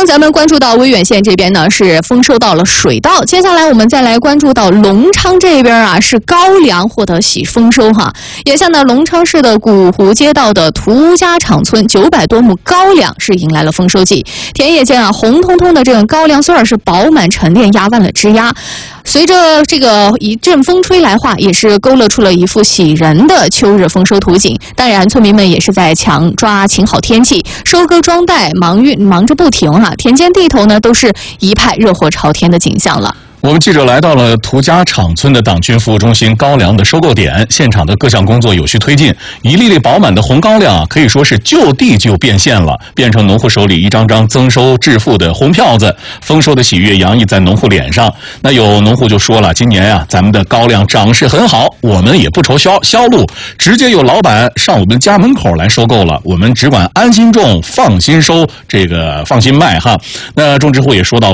刚咱们关注到威远县这边呢是丰收到了水稻，接下来我们再来关注到隆昌这边啊是高粱获得喜丰收哈。眼下呢，隆昌市的古湖街道的涂家场村900多亩高粱是迎来了丰收季，田野间啊红彤彤的这个高粱穗儿是饱满沉淀，压弯了枝丫。随着这个一阵风吹来话，也是勾勒出了一幅喜人的秋日丰收图景。当然，村民们也是在抢抓晴好天气，收割装袋，忙着不停啊！田间地头呢，都是一派热火朝天的景象了。 我们记者来到了涂家场村的党群服务中心高粱的收购点，现场的各项工作有序推进，一粒粒饱满的红高粱啊，可以说是就地就变现了，变成农户手里一张张增收致富的红票子，丰收的喜悦洋溢在农户脸上。那有农户就说了，今年啊，咱们的高粱长势很好，我们也不愁销路，直接有老板上我们家门口来收购了，我们只管安心种，放心收，这个放心卖哈。那种植户也说到，